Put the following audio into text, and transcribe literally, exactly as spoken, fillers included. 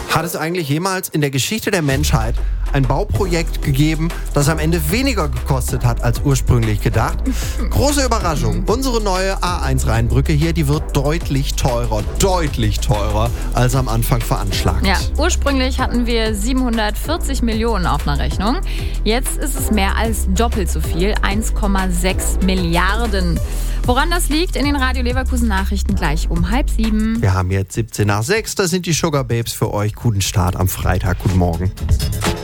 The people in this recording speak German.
Hat es eigentlich jemals in der Geschichte der Menschheit ein Bauprojekt gegeben, das am Ende weniger gekostet hat als ursprünglich gedacht? Große Überraschung. Unsere neue A eins Rheinbrücke hier, die wird deutlich teurer, deutlich teurer als am Anfang veranschlagt. Ja, ursprünglich hatten wir siebenhundertvierzig Millionen auf einer Rechnung. Jetzt ist es mehr als doppelt so viel, eins Komma sechs Milliarden. Woran das liegt, in den Radio Leverkusen Nachrichten gleich um halb sieben. Wir haben jetzt siebzehn nach sechs, das sind die Sugar Babes für euch. Guten Start am Freitag, guten Morgen.